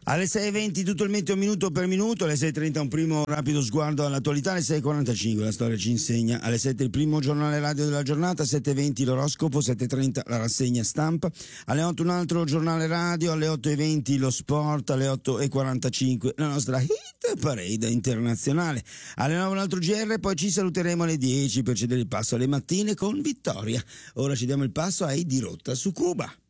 Alle 6:20 tutto il meteo minuto per minuto, alle 6:30 un primo rapido sguardo all'attualità, alle 6:45 la storia ci insegna, alle 7 il primo giornale radio della giornata, 7:20 l'oroscopo, 7:30 la rassegna stampa, alle 8 un altro giornale radio, alle 8:20 lo sport, alle 8:45 la nostra hit parade internazionale, alle 9 un altro GR, poi ci saluteremo alle 10 per cedere il passo alle mattine con Vittoria. Ora ci diamo il passo ai Di Rotta su Cuba.